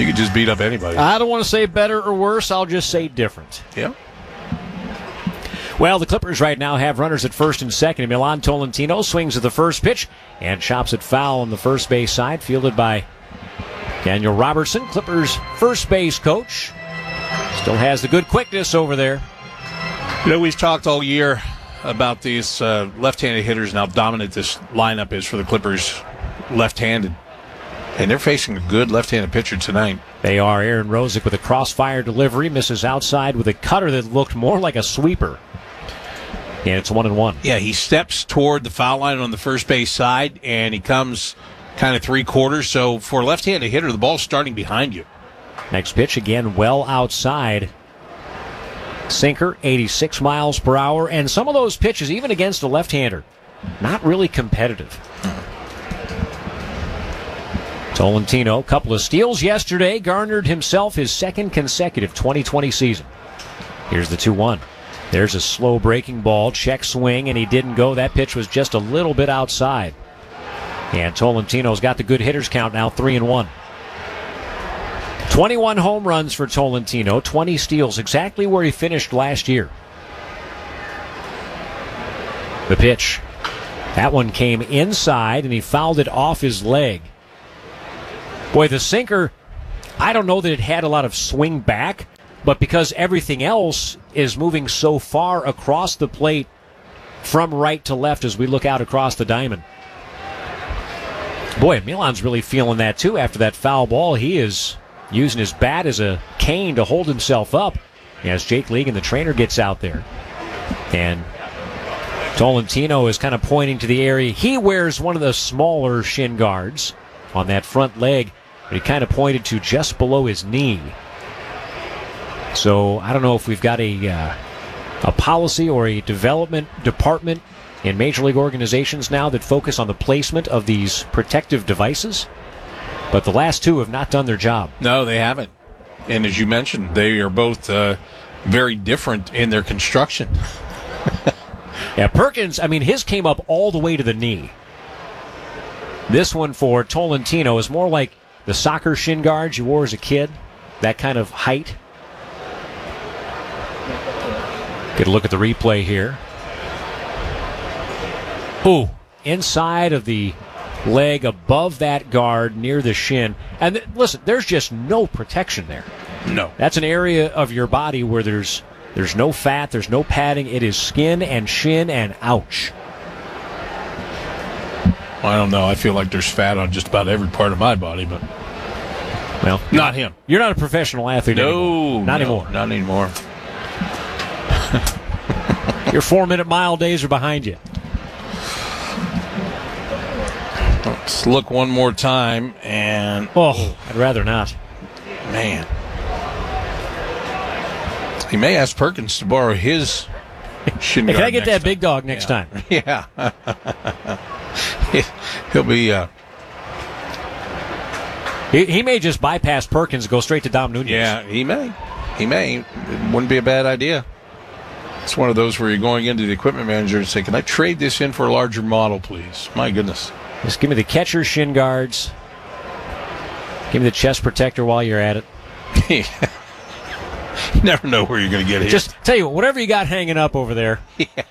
He could just beat up anybody. I don't want to say better or worse. I'll just say different. Yeah. Well, the Clippers right now have runners at first and second. Milan Tolentino swings at the first pitch and chops it foul on the first base side, fielded by Daniel Robertson, Clippers' first base coach. Still has the good quickness over there. You know, we've talked all year about these left-handed hitters and how dominant this lineup is for the Clippers left-handed. And they're facing a good left-handed pitcher tonight. They are. Aaron Rosick with a crossfire delivery, misses outside with a cutter that looked more like a sweeper. And it's 1-1. Yeah, he steps toward the foul line on the first base side, and he comes kind of three-quarters. So for a left-handed hitter, the ball's starting behind you. Next pitch, again, well outside. Sinker, 86 miles per hour. And some of those pitches, even against a left-hander, not really competitive. Tolentino, a couple of steals yesterday, garnered himself his second consecutive 2020 season. Here's the 2-1. There's a slow breaking ball, check swing, and he didn't go. That pitch was just a little bit outside. And Tolentino's got the good hitters count now, 3-1. 21 home runs for Tolentino, 20 steals, exactly where he finished last year. The pitch. That one came inside, and he fouled it off his leg. Boy, the sinker, I don't know that it had a lot of swing back, but because everything else is moving so far across the plate from right to left as we look out across the diamond. Boy, Milan's really feeling that too after that foul ball. He is using his bat as a cane to hold himself up as Jake Legan, the trainer, gets out there. And Tolentino is kind of pointing to the area. He wears one of the smaller shin guards on that front leg, but he kind of pointed to just below his knee. So I don't know if we've got a policy or a development department in major league organizations now that focus on the placement of these protective devices, but the last two have not done their job. No, they haven't. And as you mentioned, they are both very different in their construction. Yeah, Perkins, I mean, his came up all the way to the knee. This one for Tolentino is more like the soccer shin guards you wore as a kid, that kind of height. Get a look at the replay here. Ooh, inside of the leg above that guard near the shin. And listen, there's just no protection there. No. That's an area of your body where there's no fat, there's no padding. It is skin and shin and ouch. I don't know. I feel like there's fat on just about every part of my body, but well, not him. You're not a professional athlete anymore. Not anymore. Not anymore. Your 4-minute mile days are behind you. Let's look one more time, and I'd rather not. Man, he may ask Perkins to borrow his shin guard. Can I get that time. big dog next time? Yeah. He'll be... He may just bypass Perkins and go straight to Dom Nunez. Yeah, he may. He may. It wouldn't be a bad idea. It's one of those where you're going into the equipment manager and say, can I trade this in for a larger model, please? My goodness. Just give me the catcher shin guards. Give me the chest protector while you're at it. You never know where you're going to get hit. Just tell you, whatever you got hanging up over there. Yeah.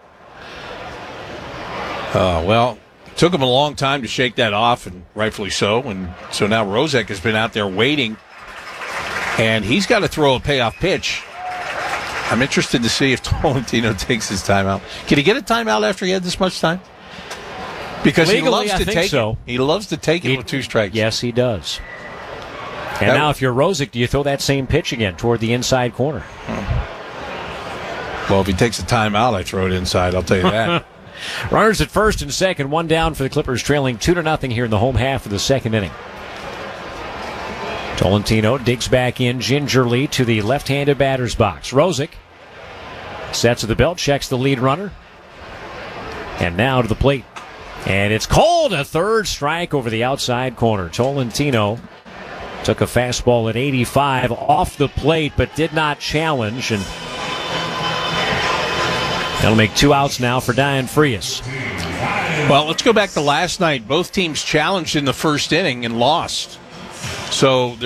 Well, it took him a long time to shake that off, and rightfully so. And so now Rosick has been out there waiting, and he's got to throw a payoff pitch. I'm interested to see if Tolentino takes his timeout. Can he get a timeout after he had this much time? Because legally, he loves to take it. He loves to take it with two strikes. Yes, he does. And now if you're Rosick, do you throw that same pitch again toward the inside corner? Well, if he takes a timeout, I throw it inside, I'll tell you that. Runners at first and second, one down for the Clippers, trailing 2-0 here in the home half of the second inning. Tolentino digs back in gingerly to the left-handed batter's box. Rosick sets at the belt, checks the lead runner. And now to the plate. And it's called a third strike over the outside corner. Tolentino took a fastball at 85 off the plate, but did not challenge. And that'll make 2 outs now for Dian Frias. Well, let's go back to last night. Both teams challenged in the first inning and lost. So